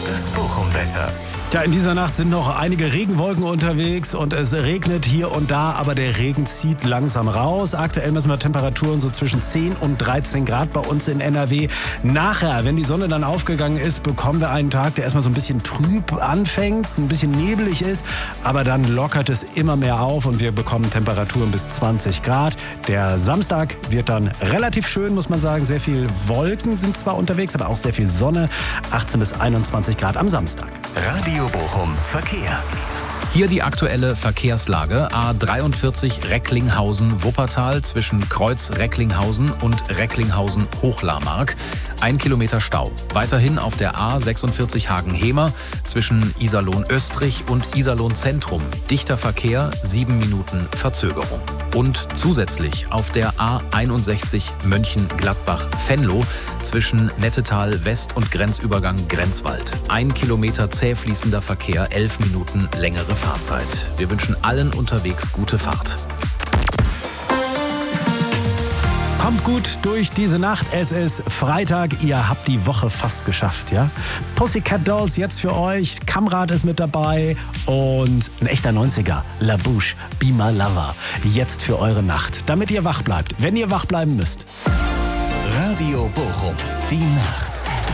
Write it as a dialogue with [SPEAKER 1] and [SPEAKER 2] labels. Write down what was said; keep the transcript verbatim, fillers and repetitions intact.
[SPEAKER 1] Das Bochum-Wetter.
[SPEAKER 2] Ja, in dieser Nacht sind noch einige Regenwolken unterwegs und es regnet hier und da, aber der Regen zieht langsam raus. Aktuell messen wir Temperaturen so zwischen zehn und dreizehn Grad bei uns in N R W. Nachher, wenn die Sonne dann aufgegangen ist, bekommen wir einen Tag, der erstmal so ein bisschen trüb anfängt, ein bisschen nebelig ist, aber dann lockert es immer mehr auf und wir bekommen Temperaturen bis zwanzig Grad. Der Samstag wird dann relativ schön, muss man sagen. Sehr viel Wolken sind zwar unterwegs, aber auch sehr viel Sonne. achtzehn bis einundzwanzig Grad am Samstag.
[SPEAKER 1] Radio Bochum Verkehr.
[SPEAKER 3] Hier die aktuelle Verkehrslage. A dreiundvierzig Recklinghausen-Wuppertal zwischen Kreuz Recklinghausen und Recklinghausen-Hochlarmark. Ein Kilometer Stau. Weiterhin auf der A sechsundvierzig Hagen-Hemer zwischen Iserlohn-Östrich und Iserlohn-Zentrum. Dichter Verkehr, sieben Minuten Verzögerung. Und zusätzlich auf der A einundsechzig Mönchengladbach-Venlo zwischen Nettetal West und Grenzübergang Grenzwald. Ein Kilometer zäh fließender Verkehr, elf Minuten längere Fahrzeit. Wir wünschen allen unterwegs gute Fahrt.
[SPEAKER 2] Kommt gut durch diese Nacht. Es ist Freitag. Ihr habt die Woche fast geschafft, ja? Pussycat Dolls jetzt für euch. Kamrat ist mit dabei. Und ein echter neunziger. La Bouche, Be My Lover. Jetzt für eure Nacht. Damit ihr wach bleibt. Wenn ihr wach bleiben müsst.
[SPEAKER 1] Radio Bochum. Die Nacht.